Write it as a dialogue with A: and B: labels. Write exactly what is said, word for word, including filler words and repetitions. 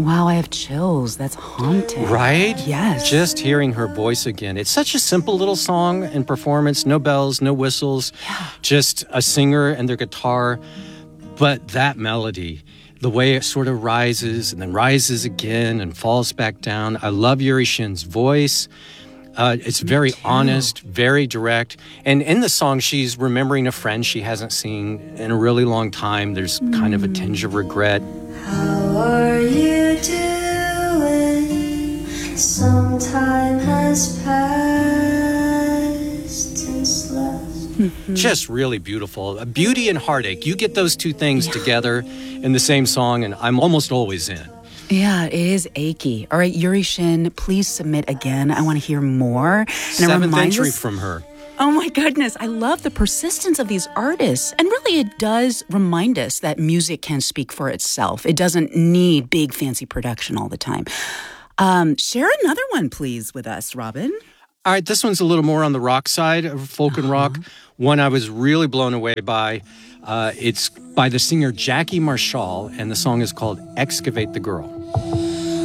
A: Wow, I have chills. That's haunting.
B: Right?
A: Yes.
B: Just hearing her voice again. It's such a simple little song and performance. No bells, no whistles.
A: Yeah.
B: Just a singer and their guitar. But that melody, the way it sort of rises and then rises again and falls back down. I love Yuri Shin's voice. Uh, it's very honest, very direct. And in the song, she's remembering a friend she hasn't seen in a really long time. There's mm. kind of a tinge of regret.
C: How are you doing? Some time has passed since last.
B: Mm-hmm. Just really beautiful. Beauty and heartache. You get those two things yeah. together in the same song, and I'm almost always in.
A: Yeah, it is achy. All right, Yuri Shin, please submit again. I want to hear more. And
B: Seventh entry us- from her.
A: Oh my goodness, I love the persistence of these artists. And really, it does remind us that music can speak for itself. It doesn't need big, fancy production all the time. Um, share another one, please, with us, Robin.
B: All right, this one's a little more on the rock side of folk uh-huh. and rock. One I was really blown away by. Uh, it's by the singer Jackie Marshall, and the song is called Excavate the Girl.